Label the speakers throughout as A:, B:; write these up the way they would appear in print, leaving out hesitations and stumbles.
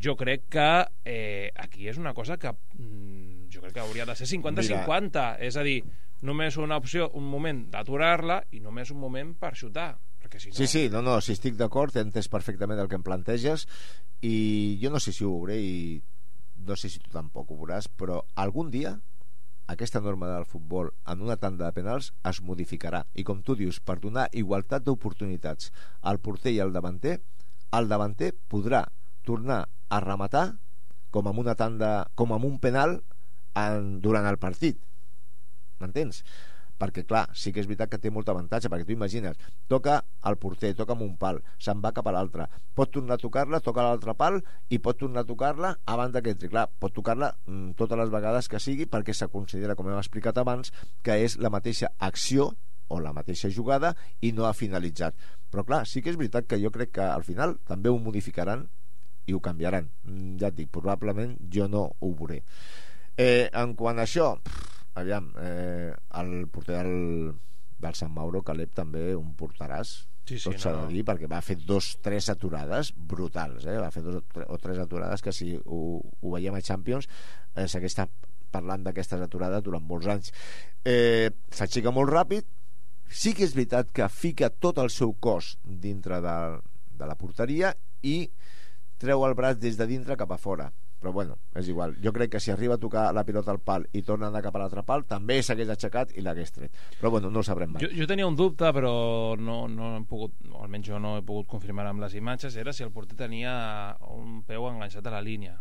A: jo crec que aquí és una cosa que jo crec que hauria de ser 50-50, és a dir, només una opció, un moment d'aturar-la i només un moment per xutar, perquè si no...
B: Sí, si estic d'acord, he entès perfectament el que em planteges, i jo no sé si ho veuré i no sé si tu tampoc ho veuràs, però algun dia aquesta norma del futbol en una tanda de penals es modificarà, i com tu dius, per donar igualtat d'oportunitats al porter i al davanter, el davanter podrà tornar a rematar com amb una tanda, com amb un penal durant el partit, m'entens? Perquè clar, sí que és veritat que té molt avantatge, perquè tu imagines, toca al porter, toca amb un pal, se'n va cap a l'altre, pot tornar a tocar-la, toca l'altre pal i pot tornar a tocar-la abans que entri. Clar, pot tocar-la totes les vegades que sigui, perquè se considera, com hem explicat abans, que és la mateixa acció o la mateixa jugada i no ha finalitzat. Però clar, sí que és veritat que jo crec que al final també ho modificaran i ho canviaran. Ja et dic, probablement jo no ho veuré. En quant a això, aviam, el porter del Sant Mauro, Caleb, també un porteràs, tot s'ha de dir, perquè va fer 2-3 aturades brutals, va fer 2 o 3 aturades que si ho veiem a Champions s'hagués estat parlant d'aquestes aturades durant molts anys. S'aixeca molt ràpid, sí que és veritat que fica tot el seu cos dintre de la porteria i treu el braç des de dintre cap a fora, però bueno, és igual. Jo crec que si arriba a tocar la pilota al pal i torna a anar cap a l'altre pal, també s'hagués aixecat i l'hagués tret, però bueno, no ho sabrem mai.
A: Jo tenia un dubte, però no hem pogut, o almenys jo no he pogut confirmar amb les imatges, era si el porter tenia un peu enganxat a la línia.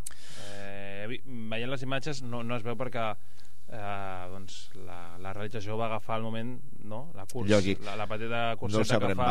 A: Veient les imatges no es veu perquè doncs la realització va agafar el moment, no? La petita curseta que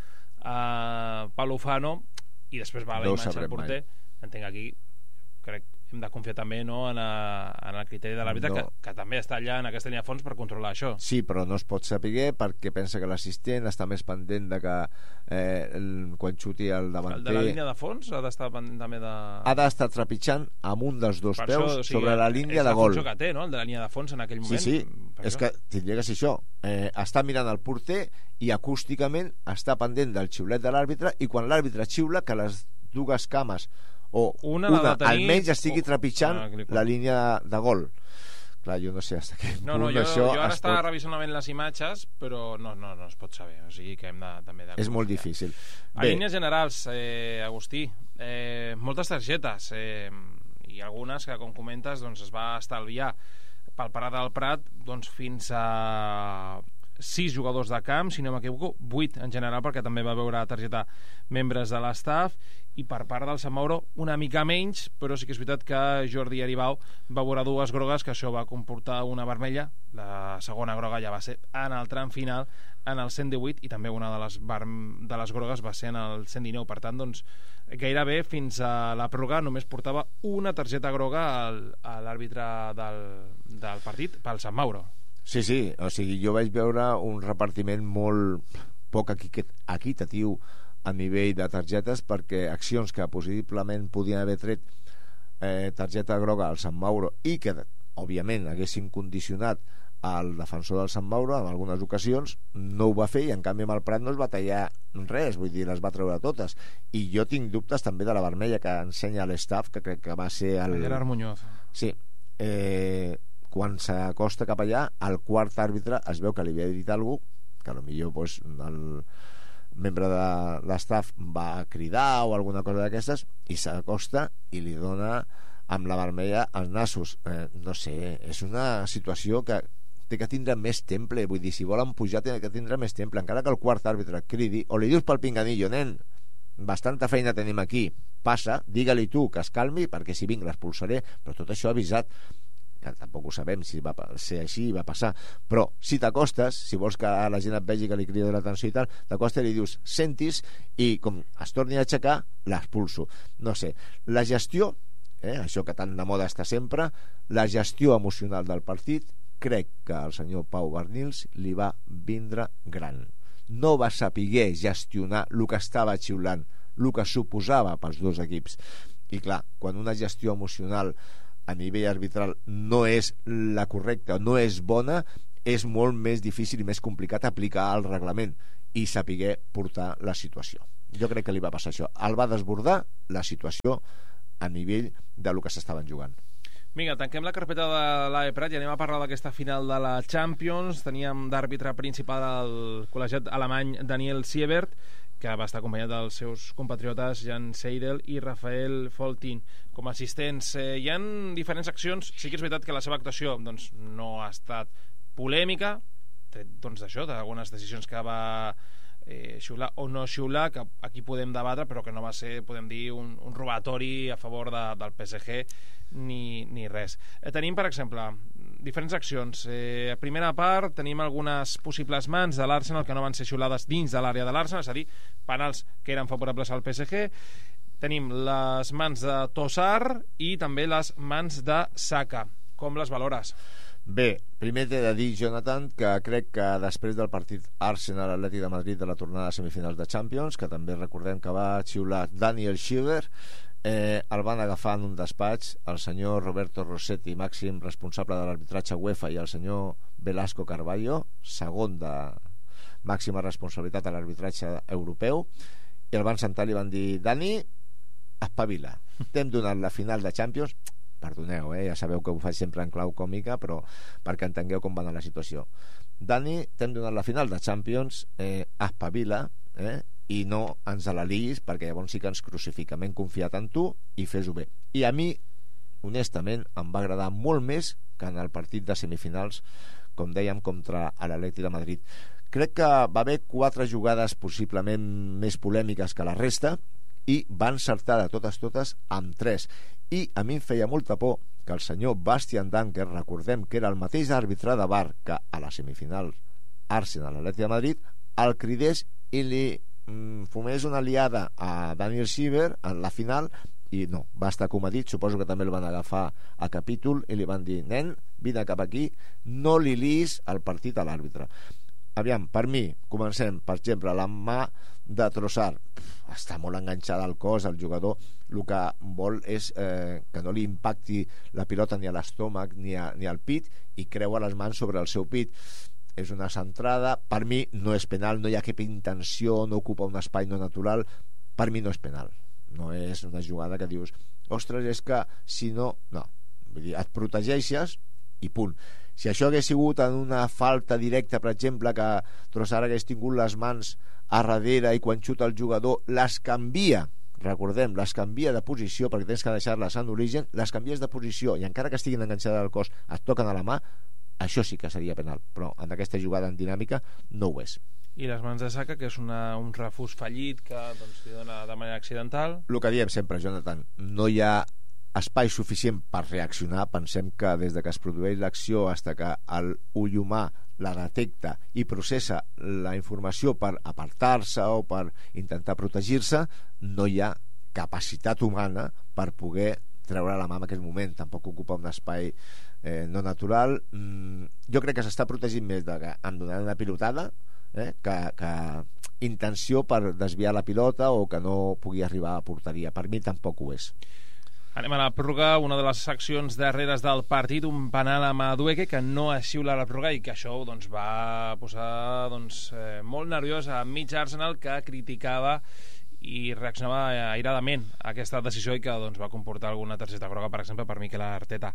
A: fa Palufano i després va la imatge del porter. Entenc aquí, crec hem de confiar també en el criteri de l'àrbitre, que també està allà en aquesta línia de fons per controlar això.
B: Sí, però no es pot saber perquè pensa que l'assistent està més pendent de que quan xuti el davanter...
A: El de la línia de fons ha d'estar pendent també de...
B: Ha d'estar trepitjant amb un dels dos peus sobre la línia de gol.
A: És la funció que té, no? El de la línia de fons en aquell moment.
B: Sí, és que tindria que ser això. Està mirant el porter i acústicament està pendent del xiulet de l'àrbitre, i quan l'àrbitre xiula, que les dues cames o una almenys estigui trepitjant la línia de gol. Clar, jo no sé fins quin punt això...
A: Jo ara estava revisant les imatges, però no es pot saber, o sigui que hem de també...
B: És molt difícil.
A: A línies generals, Agustí, moltes targetes, i algunes que, com comentes, doncs es va estalviar pel Parat del Prat doncs fins a 6 jugadors de camp, si no m'equivoco, 8 en general, perquè també va veure targeta membres de l'estaf, i per part del Sant Mauro una mica menys, però sí que és veritat que Jordi Aribau va veure 2 grogues, que això va comportar una vermella. La segona groga ja va ser en el tram final, en el 118, i també una de les grogues va ser en el 119. Per tant, doncs, gairebé fins a la pròrroga només portava una targeta groga a l'àrbitre del partit pel Sant Mauro.
B: Sí, o sigui, jo vaig veure un repartiment molt poc equitatiu a nivell de targetes, perquè accions que possiblement podien haver tret targeta groga al Sant Mauro i que òbviament haguessin condicionat al defensor del Sant Mauro en algunes ocasions, no ho va fer, i en canvi amb el Prat no es va tallar res, vull dir, les va treure totes. I jo tinc dubtes també de la vermella que ensenya l'estaf, que crec que va ser el
A: Gerard Muñoz.
B: Sí, quan s'acosta cap allà, el quart àrbitre es veu que li havia dit alguna cosa, que potser pues, el membre de l'estaf va cridar o alguna cosa d'aquestes, i s'acosta i li dona amb la vermella als nassos. No sé, és una situació que té que tindre més temple, vull dir, si volen pujar té que tindre més temple, encara que el quart àrbitre cridi o li dius pel pinganillo, nen, bastanta feina tenim aquí, passa, digue-li tu que es calmi, perquè si vinc l'expulsaré, però tot això avisat, que tampoc ho sabem si va ser així i va passar, però si t'acostes, si vols que la gent et vegi que li crida l'atenció i tal, t'acostes i li dius sentis, i com es torni a aixecar l'expulso. No sé, la gestió, això que tan de moda està sempre, la gestió emocional del partit, crec que al senyor Pau Barnils li va vindre gran. No va saber gestionar el que estava xiulant, el que suposava pels dos equips. I clar, quan una gestió emocional a nivell arbitral no és la correcta, no és bona, és molt més difícil i més complicat aplicar el reglament i saber portar la situació. Jo crec que li va passar això. El va desbordar, la situació a nivell del que s'estaven jugant.
A: Vinga, tanquem la carpeta de l'AE Prat i anem a parlar d'aquesta final de la Champions. Teníem d'àrbitre principal el col·legiat alemany Daniel Siebert, que va estar acompanyat dels seus compatriotes Jan Seidel i Rafael Foltin com a assistents. Hi ha diferents accions. Sí que és veritat que la seva actuació doncs, no ha estat polèmica, doncs d'això, d'algunes decisions que va xiular o no xiular, que aquí podem debatre, però que no va ser, podem dir, un robatori a favor del PSG ni res. Tenim, per exemple, diferents accions. A primera part tenim algunes possibles mans de l'Arsenal que no van ser xiulades dins de l'àrea de l'Arsenal, és a dir, penals que eren favorables al PSG. Tenim les mans de Tossard i també les mans de Saka. Com les valores?
B: Bé, primer t'he de dir, Jonathan, que crec que després del partit Arsenal-Atlètic de Madrid de la tornada de semifinals de Champions, que també recordem que va xiular Daniel Schieber, el van agafar en un despatx el senyor Roberto Rossetti, màxim responsable de l'arbitratge UEFA, i el senyor Velasco Carballo, segon de màxima responsabilitat a l'arbitratge europeu, i el van sentar i li van dir: Dani, espavila, t'hem donat la final de Champions. Perdoneu, ja sabeu que ho faig sempre en clau còmica, però perquè entengueu com va anar la situació. Dani, t'hem donat la final de Champions, espavila, i no ens la liguis, perquè llavors sí que ens crucifica. M'hem confiat en tu i fes-ho bé. I a mi, honestament, em va agradar molt més que en el partit de semifinals, com dèiem, contra l'Atlètic de Madrid. Crec que va haver 4 jugades possiblement més polèmiques que la resta, i van encertar de totes amb 3. I a mi em feia molta por que el senyor Bastian Danker, recordem que era el mateix àrbitre de VAR que a la semifinal Arsenal-Atlètic de Madrid, el cridés i li fumés una liada a Daniel Schieber en la final, i no, va estar comedit. Suposo que també el van agafar a capítol i li van dir: nen, vine cap aquí, no li liis el partit a l'àrbitre. Aviam, per mi, comencem, per exemple, la mà de Trossard, està molt enganxada al cos, el jugador el que vol és que no li impacti la pilota ni a l'estómac ni al pit, i creua les mans sobre el seu pit. És una centrada, per mi no és penal, no hi ha cap intenció, no ocupa un espai no natural, per mi no és penal, no és una jugada que dius, ostres, és que si no, no, vull dir, et protegeixes i punt. Si això hagués sigut en una falta directa, per exemple, que Trossard hagués tingut les mans a darrere i quan xuta el jugador les canvia, recordem, les canvia de posició, perquè tens que deixar-les en origen, les canvies de posició i encara que estiguin enganxades al cos et toquen a la mà, això sí que seria penal, però en aquesta jugada en dinàmica no ho és.
A: I les mans de Saka, que és un refús fallit que doncs, li dona de manera accidental.
B: El que diem sempre, Jonathan, no hi ha espai suficient per reaccionar. Pensem que des de que es produeix l'acció fins que l'ull humà la detecta i processa la informació per apartar-se o per intentar protegir-se, no hi ha capacitat humana per poder treure la mà en aquell moment. Tampoc ocupa un espai no natural. Jo crec que s'està protegint més de que em donaran una pilotada que intenció per desviar la pilota o que no pugui arribar a porteria. Per mi tampoc ho és.
A: Anem a la pròrroga, una de les seccions darreres del partit, un penal a Madueke que no es xiula a la pròrroga i que això doncs, va posar molt nerviós a mig Arsenal, que criticava i reaccionava airadament a aquesta decisió i que doncs, va comportar alguna targeta groga, per exemple, per Mikel Arteta.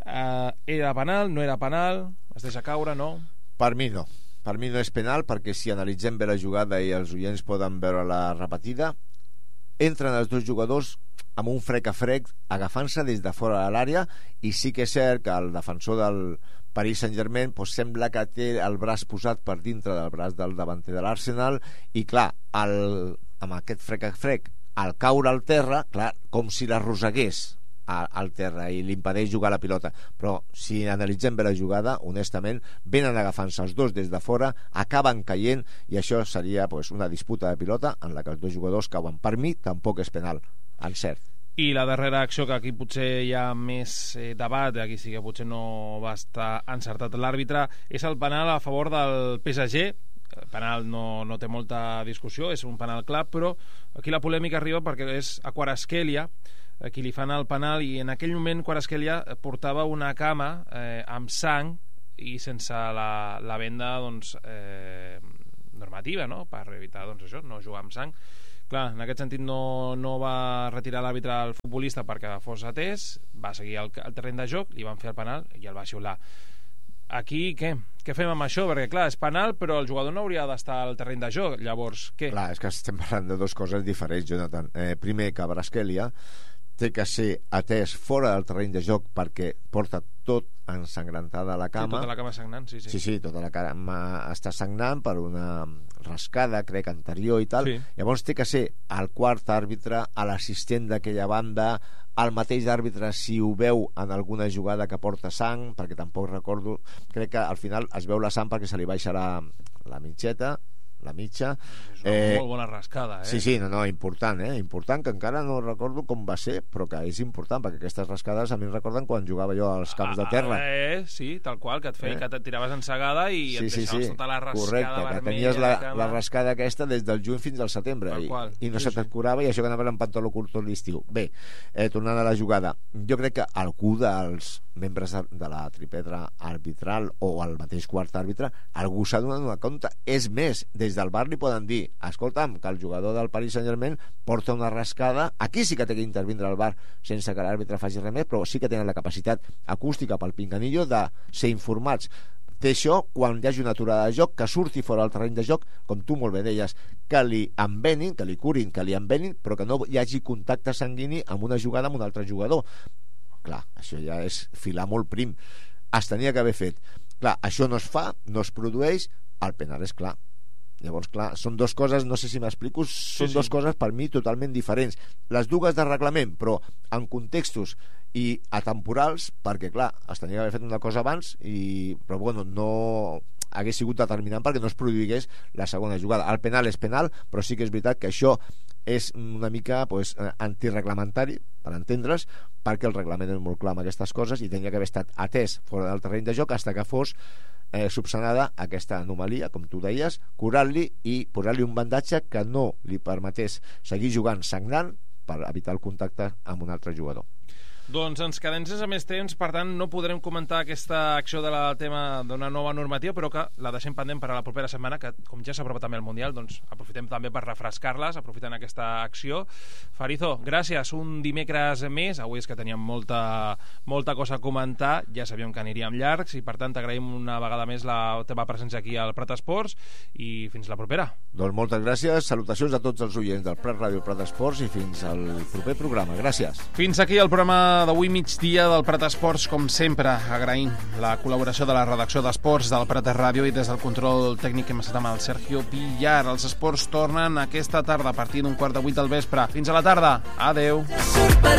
A: Era penal, no era penal, es deixa caure, no?
B: Per mi no. Per mi no és penal, perquè si analitzem bé la jugada i els oients poden veure la repetida, entren els dos jugadors amb un frec a frec, agafant-se des de fora de l'àrea, i sí que és cert que el defensor del Paris Saint-Germain sembla que té el braç posat per dintre del braç del davanter de l'Arsenal, i clar, amb aquest frec a frec, al caure al terra, clar, com si l'arrossegués al terra i li impedeix jugar la pilota. Però si analitzem bé la jugada, honestament, venen agafant-se els dos des de fora, acaben caient, i això seria una disputa de pilota en la que els dos jugadors cauen. Per mi tampoc és penal, encert.
A: I la darrera acció, que aquí potser hi ha més debat, aquí sí que potser no va estar encertat l'àrbitre, és el penal a favor del PSG. El penal no té molta discussió, és un penal clar, però aquí la polèmica arriba perquè és a Kvaratskhelia a qui li fan el penal, i en aquell moment Kvaratskhelia portava una cama amb sang i sense la venda normativa, no? Per evitar això, no jugar amb sang. Clar, en aquest sentit no va retirar l'àrbitre al futbolista perquè fos atès, va seguir al terreny de joc, li van fer el penal i el va xiular. Aquí, què? Què fem amb això? Perquè, clar, és penal, però el jugador no hauria d'estar al terreny de joc. Llavors, què?
B: Clar, és que estem parlant de dues coses diferents, Jonathan. Primer, que Kvaratskhelia té que ser atès fora del terreny de joc perquè porta tot ensangrentada a la cama.
A: Sí, tota la cama sagnant, sí.
B: Sí, tota la cama està sagnant per una rascada, crec, anterior i tal. Sí. Llavors té que ser el quart àrbitre, l'assistent d'aquella banda, el mateix àrbitre si ho veu en alguna jugada que porta sang, perquè tampoc recordo, crec que al final es veu la sang perquè se li baixa la mitjeta, la mitja.
A: És una molt bona rascada,
B: Sí, no, important, important, que encara no recordo com va ser, però que és important, perquè aquestes rascades a mi em recorden quan jugava jo als camps de terra.
A: Sí, tal qual, que et feia que et tiraves ensagada i et deixaves tota la rascada
B: correcte,
A: vermella.
B: Que tenies la rascada aquesta des del juny fins al setembre i no se te't curava, i això que anaves amb pantaló curt tot l'estiu. Bé, tornant a la jugada, jo crec que algú dels membres de la tripetra arbitral o el mateix quart àrbitre, algú s'ha donat una compte. És més, des del bar li poden dir, escolta'm, que el jugador del Paris Saint-Germain porta una rascada, aquí sí que té que intervindre el bar sense que l'àrbitre faci res més, però sí que tenen la capacitat acústica pel pinganillo de ser informats d'això quan hi hagi una aturada de joc, que surti fora del terreny de joc, com tu molt bé deies, que li envenin, que li curin, que li envenin, però que no hi hagi contacte sanguini amb una jugada amb un altre jugador. Clar, això ja és filar molt prim. Es tenia que haver fet. Clar, això no es fa, no es produeix, el penal és clar. Llavors, clar, són dues coses, no sé si m'explico, són dues coses per mi totalment diferents. Les dues de reglament, però en contextos i atemporals, perquè, clar, es tenia que haver fet una cosa abans, però bueno, no hagués sigut determinant perquè no es produïgués la segona jugada. El penal és penal, però sí que és veritat que això és una mica antireglamentari, per entendre's, perquè el reglament és molt clar amb aquestes coses i tenia que haver estat atès fora del terreny de joc fins que fos subsanada aquesta anomalia, com tu deies, curar-li i posar-li un bandatge que no li permetés seguir jugant sagnant per evitar el contacte amb un altre jugador.
A: Doncs ens quedem sense més temps, per tant no podrem comentar aquesta acció de la tema d'una nova normativa, però que la deixem pendent per a la propera setmana, que com ja s'apropa també el Mundial, doncs aprofitem també per refrescar-les, aprofitant aquesta acció. Farizo, gràcies, un dimecres més, avui és que teníem molta cosa a comentar, ja sabíem que aniríem llargs i per tant t'agraïm una vegada més la teva presència aquí al Prat Esports i fins la propera.
B: Doncs moltes gràcies, salutacions a tots els oients del Prat Ràdio, Prat Esports i fins al proper programa, gràcies.
A: Fins aquí el programa d'avui migdia del Prat Esports, com sempre, agraint la col·laboració de la redacció d'Esports del Prat Ràdio i des del control tècnic que hem estat amb el Sergio Villar. Els esports tornen aquesta tarda a partir d'7:15 del vespre. Fins a la tarda. Adeu.